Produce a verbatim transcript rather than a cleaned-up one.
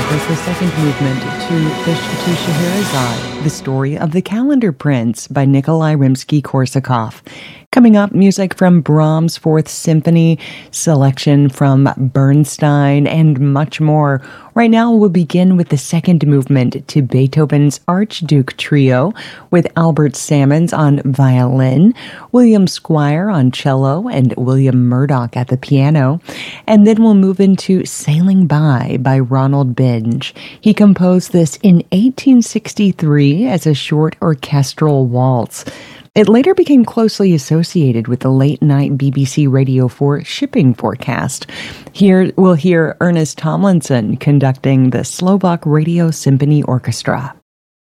was the second movement to the to Scheherazade, the story of the Calendar Prince by Nikolai Rimsky-Korsakov. Coming up, music from Brahms' Fourth Symphony, selection from Bernstein, and much more. Right now, we'll begin with the second movement to Beethoven's Archduke Trio with Albert Salmons on violin, William Squire on cello, and William Murdoch at the piano. And then we'll move into Sailing By by Ronald Binge. He composed this in eighteen sixty-three as a short orchestral waltz. It later became closely associated with the late-night B B C Radio four shipping forecast. Here we'll hear Ernest Tomlinson conducting the Slovak Radio Symphony Orchestra.